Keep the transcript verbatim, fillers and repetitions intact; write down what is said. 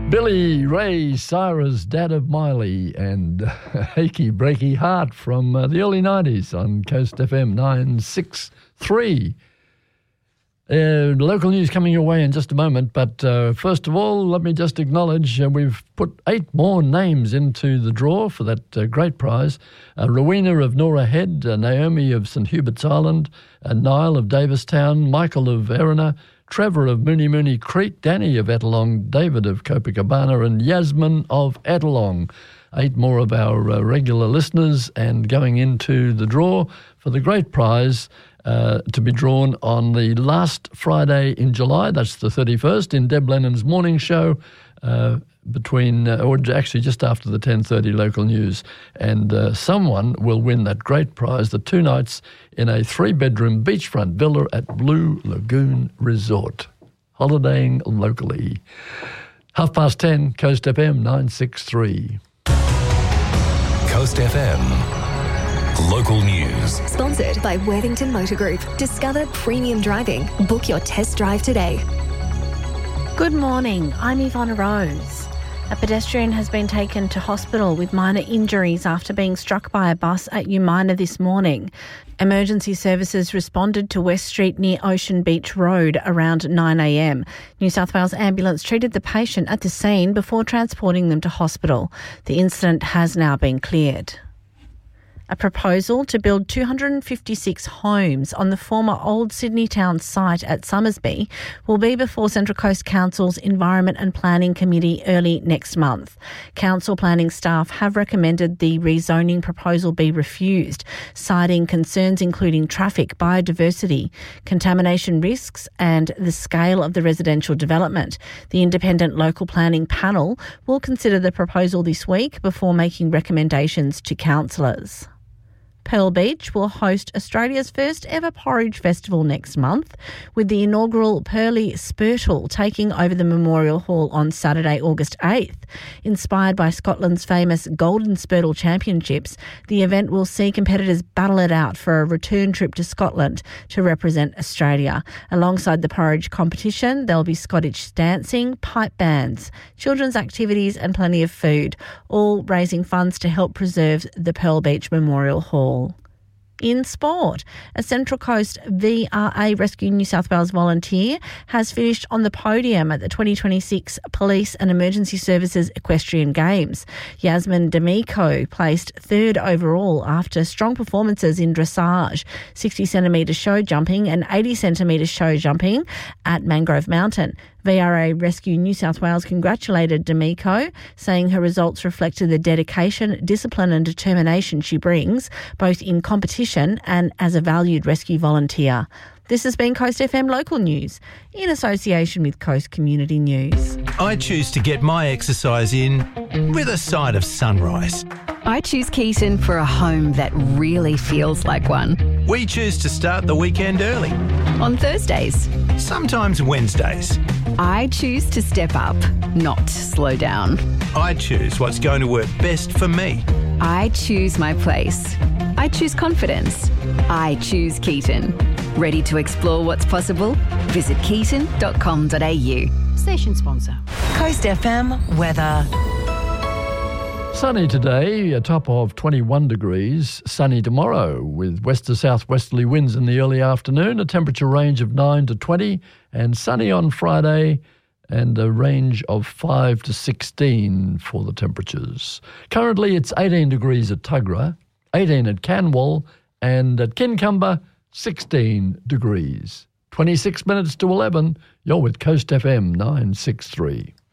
Billy Ray Cyrus, Dad of Miley, and Achy Breaky Heart from uh, the early nineties on Coast F M nine sixty-three. Uh, local news coming your way in just a moment, but uh, first of all, let me just acknowledge uh, we've put eight more names into the draw for that uh, great prize. Uh, Rowena of Nora Head, uh, Naomi of St Hubert's Island, uh, Niall of Davistown, Michael of Erina, Trevor of Mooney Mooney Creek, Danny of Ettalong, David of Copacabana, and Yasmin of Ettalong. Eight more of our uh, regular listeners, and going into the draw for the great prize uh, to be drawn on the last Friday in July, that's the thirty-first, in Deb Lennon's morning show, uh, between, uh, or actually just after the ten thirty local news. And uh, someone will win that great prize, the two nights in a three-bedroom beachfront villa at Blue Lagoon Resort, holidaying locally. Half past ten, Coast F M nine sixty-three. Coast F M, local news. Sponsored by Worthington Motor Group. Discover premium driving. Book your test drive today. Good morning, I'm Yvonne Rose. A pedestrian has been taken to hospital with minor injuries after being struck by a bus at Umina this morning. Emergency services responded to West Street near Ocean Beach Road around nine a m. New South Wales Ambulance treated the patient at the scene before transporting them to hospital. The incident has now been cleared. A proposal to build two hundred fifty-six homes on the former Old Sydney Town site at Summersby will be before Central Coast Council's Environment and Planning Committee early next month. Council planning staff have recommended the rezoning proposal be refused, citing concerns including traffic, biodiversity, contamination risks and the scale of the residential development. The independent local planning panel will consider the proposal this week before making recommendations to councillors. Pearl Beach will host Australia's first ever porridge festival next month, with the inaugural Pearly Spurtle taking over the Memorial Hall on Saturday, August eighth. Inspired by Scotland's famous Golden Spurtle Championships, the event will see competitors battle it out for a return trip to Scotland to represent Australia. Alongside the porridge competition, there'll be Scottish dancing, pipe bands, children's activities and plenty of food, all raising funds to help preserve the Pearl Beach Memorial Hall. In sport, a Central Coast V R A Rescue New South Wales volunteer has finished on the podium at the twenty twenty-six Police and Emergency Services Equestrian Games. Yasmin D'Amico placed third overall after strong performances in dressage, sixty centimetre show jumping and eighty centimetre show jumping at Mangrove Mountain. V R A Rescue New South Wales congratulated D'Amico, saying her results reflected the dedication, discipline and determination she brings, both in competition and as a valued rescue volunteer. This has been Coast F M Local News, in association with Coast Community News. I choose to get my exercise in with a side of sunrise. I choose Keaton for a home that really feels like one. We choose to start the weekend early. On Thursdays. Sometimes Wednesdays. I choose to step up, not slow down. I choose what's going to work best for me. I choose my place. I choose confidence. I choose Keaton. Ready to explore what's possible? Visit keaton dot com dot a u. Station sponsor. Coast F M weather. Sunny today, a top of twenty-one degrees. Sunny tomorrow with west to southwesterly winds in the early afternoon, a temperature range of nine to twenty, and sunny on Friday and a range of five to sixteen for the temperatures. Currently it's eighteen degrees at Tuggerah, eighteen at Canwell, and at Kincumber, sixteen degrees. twenty-six minutes to eleven, you're with Coast F M nine sixty-three.